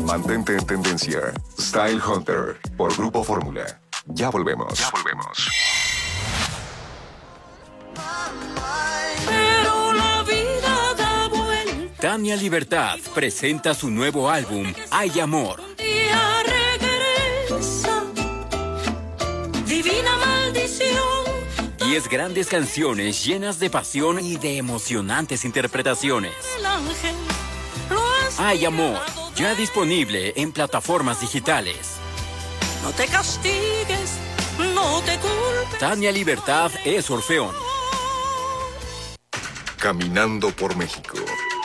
Mantente en tendencia. Style Hunter por Grupo Fórmula. Ya volvemos. Pero la vida da vuelta. Tania Libertad presenta su nuevo álbum, Hay Amor. Día regresa. Divina maldición. 10 grandes canciones llenas de pasión y de emocionantes interpretaciones. El ángel lo has Hay Amor, llevado de- ya disponible en plataformas digitales. No te castigues, no te culpes. Tania Libertad es Orfeón. Caminando por México.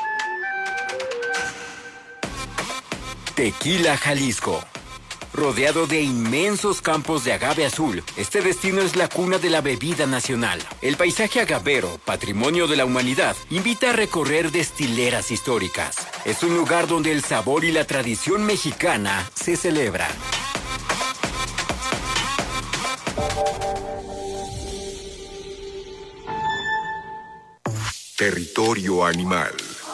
Tequila, Jalisco. Rodeado de inmensos campos de agave azul, este destino es la cuna de la bebida nacional. El paisaje agavero, patrimonio de la humanidad, invita a recorrer destileras históricas. Es un lugar donde el sabor y la tradición mexicana se celebran. Territorio animal.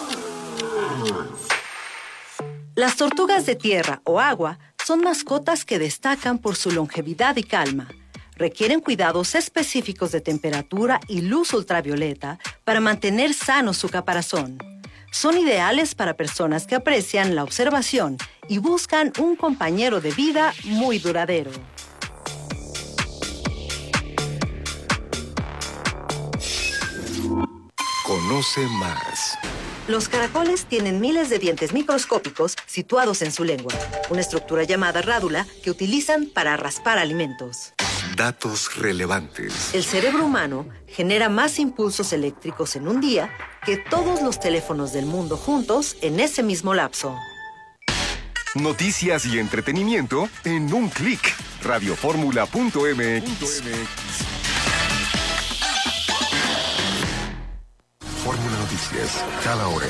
Las tortugas de tierra o agua son mascotas que destacan por su longevidad y calma. Requieren cuidados específicos de temperatura y luz ultravioleta para mantener sano su caparazón. Son ideales para personas que aprecian la observación y buscan un compañero de vida muy duradero. Conoce más. Los caracoles tienen miles de dientes microscópicos situados en su lengua, una estructura llamada rádula que utilizan para raspar alimentos. Datos relevantes. El cerebro humano genera más impulsos eléctricos en un día que todos los teléfonos del mundo juntos en ese mismo lapso. Noticias y entretenimiento en un clic. Radioformula.mx. Fórmula Noticias, cada hora.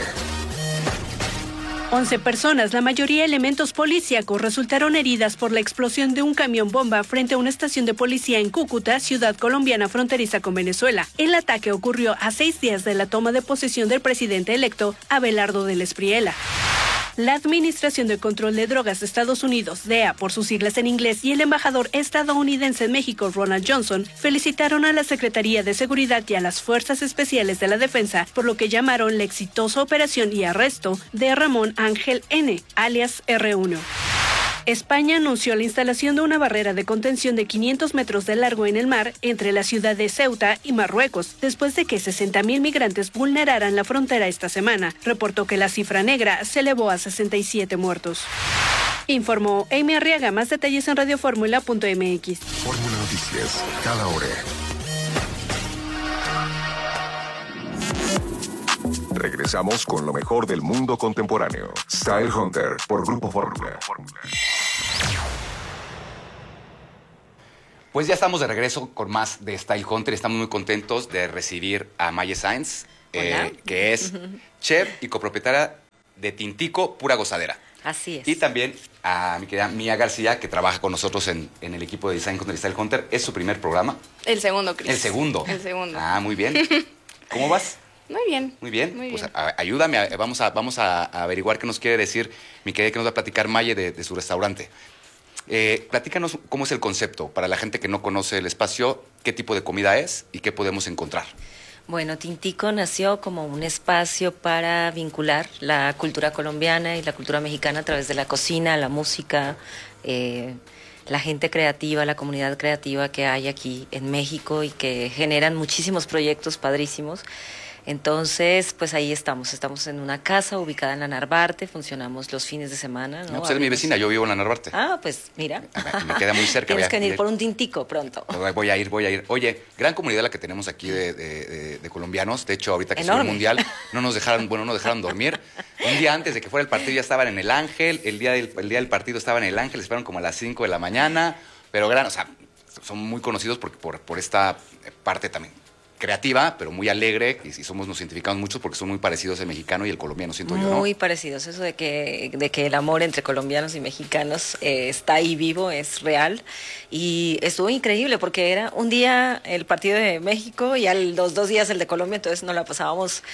11 personas, la mayoría elementos policíacos, resultaron heridas por la explosión de un camión bomba frente a una estación de policía en Cúcuta, ciudad colombiana fronteriza con Venezuela. El ataque ocurrió a 6 días de la toma de posesión del presidente electo, Abelardo del Espriella. La Administración de Control de Drogas de Estados Unidos, DEA por sus siglas en inglés, y el embajador estadounidense en México, Ronald Johnson, felicitaron a la Secretaría de Seguridad y a las Fuerzas Especiales de la Defensa por lo que llamaron la exitosa operación y arresto de Ramón Ángel N., alias R1. España anunció la instalación de una barrera de contención de 500 metros de largo en el mar entre la ciudad de Ceuta y Marruecos, después de que 60,000 migrantes vulneraran la frontera esta semana. Reportó que la cifra negra se elevó a 67 muertos. Informó Amy Arriaga. Más detalles en radioformula.mx. Fórmula Noticias, cada hora. Regresamos con lo mejor del mundo contemporáneo. Style Hunter por Grupo Fórmula. Pues ya estamos de regreso con más de Style Hunter. Estamos muy contentos de recibir a Maye Sáenz, que es chef y copropietaria de Tintico Pura Gozadera. Así es. Y también a mi querida Mía García, que trabaja con nosotros en el equipo de Design Hunter y Style Hunter. ¿Es su primer programa? El segundo, Cris. El segundo. El segundo. Ah, muy bien. ¿Cómo vas? Muy bien. Muy bien. Muy Pues bien. ayúdame, vamos a averiguar qué nos quiere decir mi querida, que nos va a platicar Maye de su restaurante. Platícanos cómo es el concepto para la gente que no conoce el espacio, qué tipo de comida es y qué podemos encontrar. Bueno, Tintico nació como un espacio para vincular la cultura colombiana y la cultura mexicana a través de la cocina, la música, la gente creativa, la comunidad creativa que hay aquí en México y que generan muchísimos proyectos padrísimos. Entonces, pues ahí estamos en una casa ubicada en la Narvarte, funcionamos los fines de semana, ¿no? No, pues eres mi vecina, yo vivo en la Narvarte. Ah, pues mira. Me queda muy cerca. Tienes que venir por un tintico pronto. Voy a ir. Oye, gran comunidad la que tenemos aquí de colombianos. De hecho, ahorita que estuvo el Enorme. Mundial, no nos dejaron dormir. Un día antes de que fuera el partido ya estaban en el Ángel. El día del partido estaban en el Ángel, esperaron como a las 5 de la mañana. Pero son muy conocidos por esta parte también creativa, pero muy alegre, y nos identificamos mucho porque son muy parecidos el mexicano y el colombiano, siento yo, ¿no? Muy parecidos, eso de que el amor entre colombianos y mexicanos está ahí vivo, es real, y estuvo increíble porque era un día el partido de México y los 2 días el de Colombia, entonces nos la pasábamos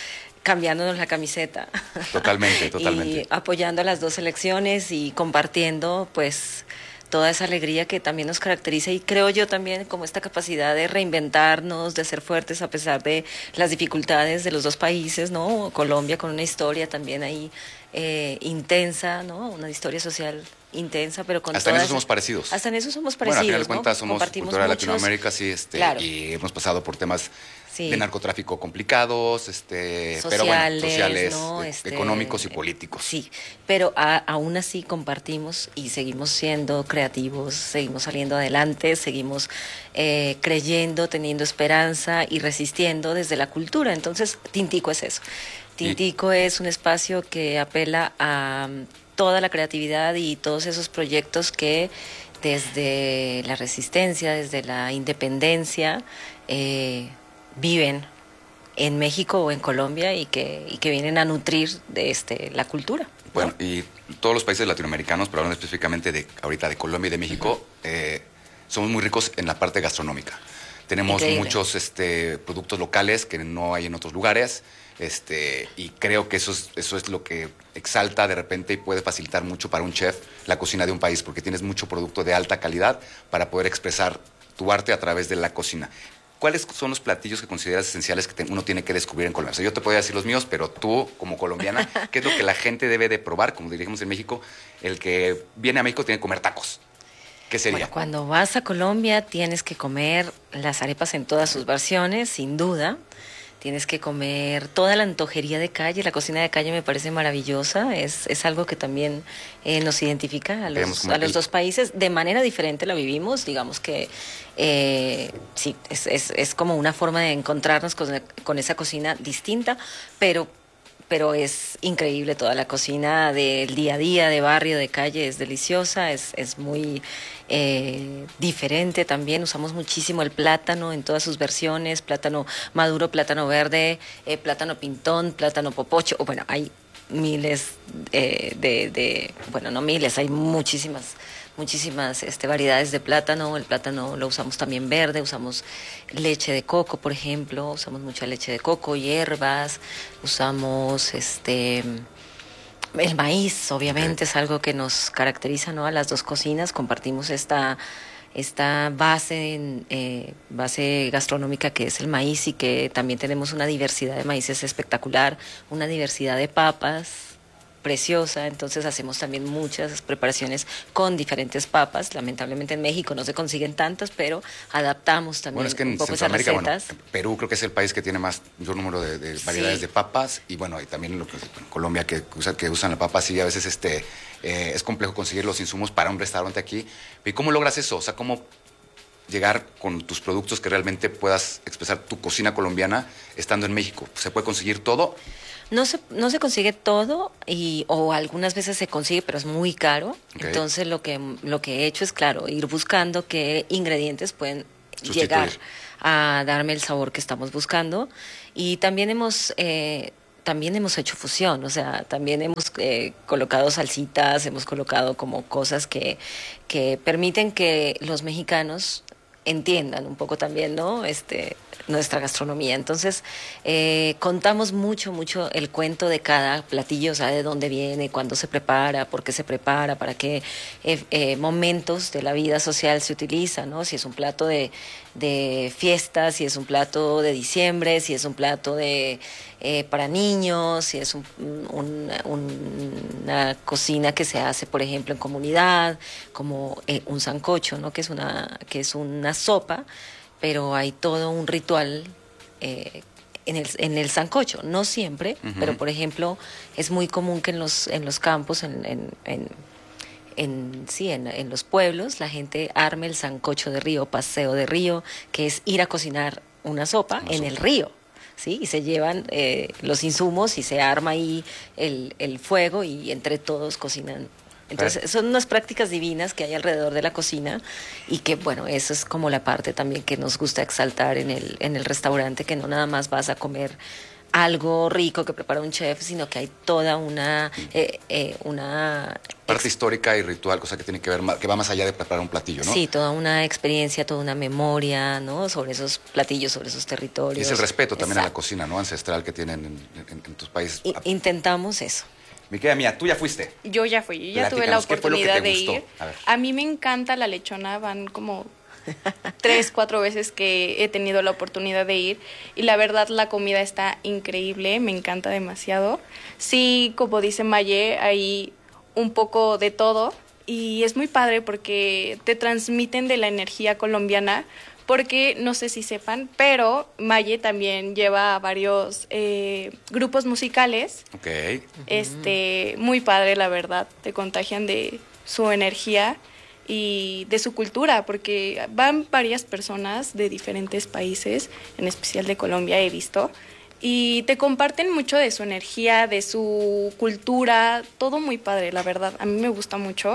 cambiándonos la camiseta. Totalmente, totalmente. Y apoyando a las dos selecciones y compartiendo, pues, toda esa alegría que también nos caracteriza, y creo yo también como esta capacidad de reinventarnos, de ser fuertes a pesar de las dificultades de los dos países, ¿no? Colombia con una historia también ahí intensa, ¿no? Una historia social intensa, pero con hasta en eso somos parecidos. Hasta en eso somos Bueno, parecidos, al final de cuentas somos cultura de Latinoamérica, sí, claro. Y hemos pasado por temas sí. de narcotráfico complicados, sociales, pero bueno, sociales, ¿no? Económicos y políticos. Sí, pero aún así compartimos y seguimos siendo creativos, seguimos saliendo adelante, seguimos creyendo, teniendo esperanza y resistiendo desde la cultura. Entonces, Tintico es eso. Tintico es un espacio que apela a toda la creatividad y todos esos proyectos que desde la resistencia, desde la independencia, viven en México o en Colombia y que vienen a nutrir de la cultura, ¿no? Bueno, y todos los países latinoamericanos, pero hablando específicamente ahorita de Colombia y de México, somos muy ricos en la parte gastronómica. Tenemos Increíble. muchos productos locales que no hay en otros lugares. Y creo que eso es lo que exalta de repente y puede facilitar mucho para un chef la cocina de un país, porque tienes mucho producto de alta calidad para poder expresar tu arte a través de la cocina. ¿Cuáles son los platillos que consideras esenciales que uno tiene que descubrir en Colombia? O sea, yo te podría decir los míos, pero tú, como colombiana, ¿qué es lo que la gente debe de probar? Como diríamos en México, el que viene a México tiene que comer tacos. ¿Qué sería? Bueno, cuando vas a Colombia tienes que comer las arepas en todas sus versiones, sin duda. Tienes que comer toda la antojería de calle. La cocina de calle me parece maravillosa. Es algo que también nos identifica a los dos países. De manera diferente la vivimos. Digamos que sí, es como una forma de encontrarnos con esa cocina distinta, pero es increíble toda la cocina del día a día, de barrio, de calle, es deliciosa, es muy diferente también. Usamos muchísimo el plátano en todas sus versiones, plátano maduro, plátano verde, plátano pintón, plátano popocho. Bueno, hay miles bueno, no miles, hay muchísimas variedades de plátano. El plátano lo usamos también verde, usamos leche de coco, por ejemplo, usamos mucha leche de coco, hierbas, usamos el maíz, obviamente, es algo que nos caracteriza, ¿no? A las dos cocinas compartimos esta base gastronómica que es el maíz, y que también tenemos una diversidad de maíces espectacular, una diversidad de papas preciosa. Entonces hacemos también muchas preparaciones con diferentes papas. Lamentablemente en México no se consiguen tantas, pero adaptamos también es que en un poco Centroamérica, esas recetas. Perú creo que es el país que tiene mayor número de variedades de papas, y bueno, y también Colombia que usan la papa, sí, a veces es complejo conseguir los insumos para un restaurante aquí. ¿Y cómo logras eso? O sea, ¿cómo llegar con tus productos que realmente puedas expresar tu cocina colombiana estando en México? ¿Se puede conseguir todo? No se consigue todo, o algunas veces se consigue, pero es muy caro. Okay. Entonces lo que he hecho es, claro, ir buscando qué ingredientes pueden llegar a darme el sabor que estamos buscando. Y también hemos hecho fusión, o sea, también hemos colocado salsitas, hemos colocado como cosas que permiten que los mexicanos entiendan un poco también, ¿no? Nuestra gastronomía. Entonces, contamos mucho el cuento de cada platillo, o sea, de dónde viene, cuándo se prepara, por qué se prepara, para qué momentos de la vida social se utiliza, ¿no? Si es un plato de fiesta, si es un plato de diciembre, si es un plato para niños, si es una cocina que se hace, por ejemplo, en comunidad, como un sancocho, ¿no? Que es una sopa, pero hay todo un ritual en el sancocho. No siempre, pero por ejemplo, es muy común que en los campos, en los pueblos, la gente arme el sancocho de río, paseo de río, que es ir a cocinar una sopa en el río. ¿Sí? Y se llevan los insumos y se arma ahí el fuego, y entre todos cocinan. Entonces, son unas prácticas divinas que hay alrededor de la cocina, y que, bueno, eso es como la parte también que nos gusta exaltar en el restaurante, que no nada más vas a comer algo rico que prepara un chef, sino que hay toda una Parte histórica y ritual, cosa que tiene que ver, que va más allá de preparar un platillo, ¿no? sí, toda una experiencia, toda una memoria, ¿no? Sobre esos platillos, sobre esos territorios. Y es el respeto también a la Exacto. cocina, ¿no? Ancestral que tienen en tus países. Intentamos eso. Mi querida mía, tú ya fuiste. Yo ya fui, yo ya tuve la Platícanos, ¿qué fue lo que oportunidad te de gustó? ir. A ver. A mí me encanta la lechona, van como 3, 4 veces que he tenido la oportunidad de ir y la verdad la comida está increíble, me encanta demasiado. Sí, como dice Maye, hay un poco de todo y es muy padre porque te transmiten de la energía colombiana. Porque no sé si sepan, pero Maye también lleva a varios grupos musicales. Ok. Muy padre, la verdad. Te contagian de su energía y de su cultura, porque van varias personas de diferentes países, en especial de Colombia he visto, y te comparten mucho de su energía, de su cultura, todo muy padre, la verdad. A mí me gusta mucho.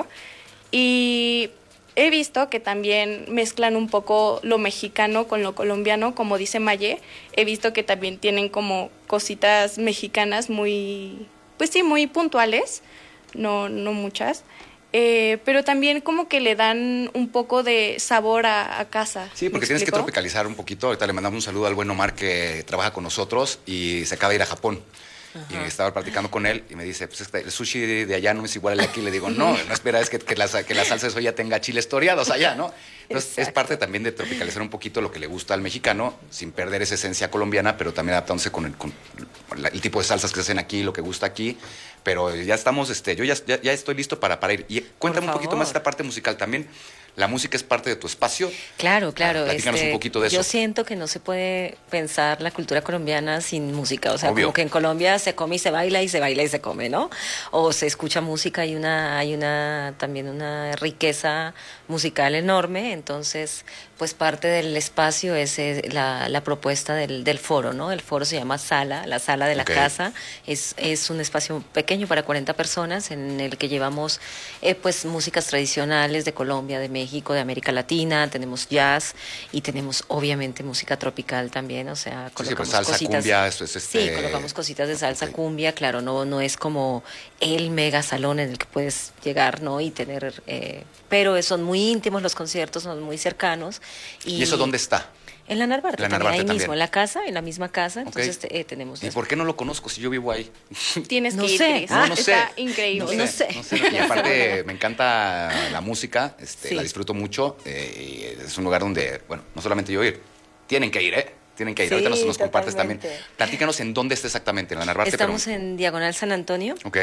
Y he visto que también mezclan un poco lo mexicano con lo colombiano, como dice Maye. He visto que también tienen como cositas mexicanas muy, pues sí, muy puntuales, no muchas. Pero también como que le dan un poco de sabor a casa. Sí, porque ¿Me tienes que explico? tropicalizar un poquito. Ahorita le mandamos un saludo al buen Omar que trabaja con nosotros y se acaba de ir a Japón. Y estaba platicando con él y me dice, pues el sushi de allá no es igual al de aquí. Le digo, no espera, es que la salsa de soya tenga chiles toreados allá, ¿no? Entonces es parte también de tropicalizar un poquito lo que le gusta al mexicano, sin perder esa esencia colombiana, pero también adaptándose con el tipo de salsas que se hacen aquí, lo que gusta aquí. Pero ya estamos, yo ya estoy listo para ir. Y cuéntame un poquito más esta parte musical también. ¿La música es parte de tu espacio? Claro. Platícanos un poquito de eso. Yo siento que no se puede pensar la cultura colombiana sin música. O sea, Obvio. como que en Colombia se come y se baila y se baila y se come, ¿no? O se escucha música y también una riqueza musical enorme. Entonces, pues parte del espacio es la propuesta del foro, ¿no? El foro se llama Sala, la sala de la casa. Es un espacio pequeño para 40 personas en el que llevamos pues músicas tradicionales de Colombia, de México, de América Latina, tenemos jazz y tenemos obviamente música tropical también, o sea, Sí, colocamos pues salsa, cositas, cumbia, eso es sí, colocamos cositas de salsa, ok. cumbia, claro, no es como el mega salón en el que puedes llegar, ¿no? Y tener, pero son muy íntimos los conciertos, son muy cercanos. ¿Y eso dónde está? En la Narvarte, La también, Narvarte ahí también. mismo, en la misma casa, Ok. entonces tenemos ¿Y eso. por qué no lo conozco si yo vivo ahí? Tienes No que ir, sé. Cris. No sé. Está increíble. No sé. Y aparte me encanta la música, Sí. la disfruto mucho. Y es un lugar donde, bueno, no solamente yo ir, tienen que ir, ¿eh? Tienen que ir. Sí, Ahorita nos compartes también. totalmente. Platícanos en dónde está exactamente, en la Narvarte. Estamos en Diagonal San Antonio, Ok,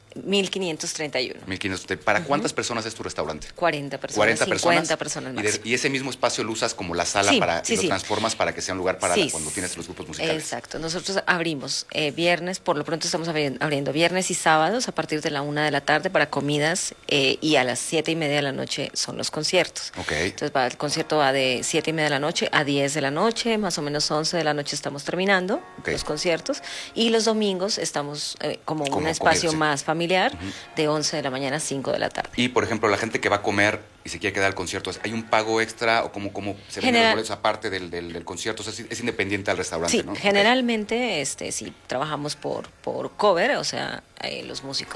1531. 1500. ¿Para cuántas personas es tu restaurante? 40 personas, 40 50 personas Y, máximo. y ese mismo espacio lo usas como la sala Sí, y lo sí. transformas para que sea un lugar para Sí. cuando tienes los grupos musicales. Exacto. Nosotros abrimos viernes, por lo pronto estamos abriendo viernes y sábados a partir de la 1 de la tarde para comidas y a las 7:30 de la noche son los conciertos. Ok. Entonces el concierto va de 7:30 de la noche a 10 de la noche, más o menos 11 de la noche estamos terminando Ok. los conciertos y los domingos estamos como un espacio comerse. más familiar de 11 de la mañana a 5 de la tarde. Y, por ejemplo, la gente que va a comer y se quiere quedar al concierto, ¿hay un pago extra o cómo se venden los boletos aparte del concierto? O sea, es independiente al restaurante, Sí, ¿no? generalmente sí trabajamos por cover, o sea, los músicos